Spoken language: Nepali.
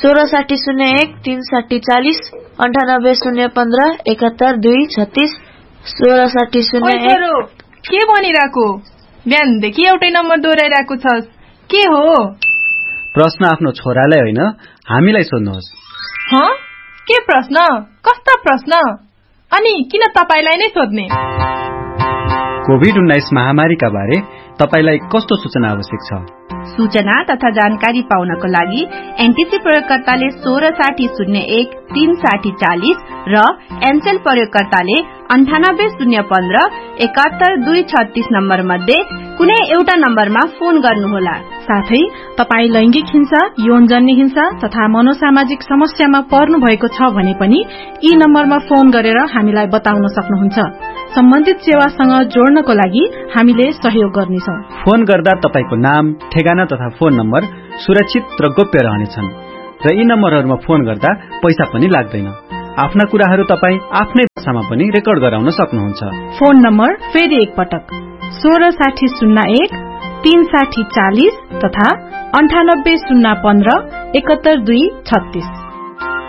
1660 360 40 98 015 71 2 36 1660 के भनिरहेको? बिहानदेखि एउटै नम्बर दोहोऱ्याइरहेको छस्, के हो? प्रश्न आफ्नो छोरालाई होइन, हामीलाई सोध्नुहोस्। के प्रश्न? कस्ता प्रश्न? अनि किन तपाईलाई नै सोध्ने? कोभिड-19 महामारीका बारे तपाईलाई कस्तो सूचना आवश्यक छ? सूचना तथा जानकारी पाउनको लागि एनटीसी प्रयोगकर्ताले 1660 01 360 40 र एनसेल प्रयोगकर्ताले 98 015 71 236 नम्बर मध्ये कुनै एउटा नम्बरमा फोन गर्नुहोला। साथै तपाई लैंगिक हिंसा, यौनजन्य हिंसा तथा मनोसामाजिक समस्यामा पर्नु भएको छ भने पनि यी नम्बरमा फोन गरेर हामीलाई बताउन सक्नुहुन्छ। सम्बन्धित सेवासँग जोड्नको लागि हामीले सहयोग गर्नेछौं। फोन गर्दा तपाईको नाम, ठेगाना तथा फोन नम्बर सुरक्षित र गोप्य रहनेछन् र यी नम्बरहरुमा फोन गर्दा पैसा पनि लाग्दैन। आफ्ना कुराहरु तपाई आफ्नै भाषामा पनि रेकर्ड गराउन सक्नुहुन्छ। फोन नम्बर फेरि एक पटक 1660 01 360 40 तथा 98 015 71 2 36।